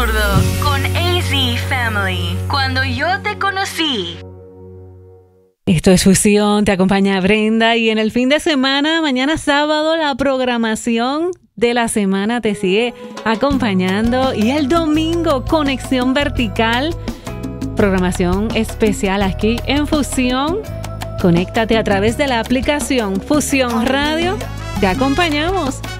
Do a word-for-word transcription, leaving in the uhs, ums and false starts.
Absurdo con A Z Family. Cuando yo te conocí. Esto es Fusión, te acompaña Brenda y en el fin de semana, mañana sábado, la programación de la semana te sigue acompañando y el domingo, Conexión Vertical, programación especial aquí en Fusión. Conéctate a través de la aplicación Fusión Radio. Te acompañamos.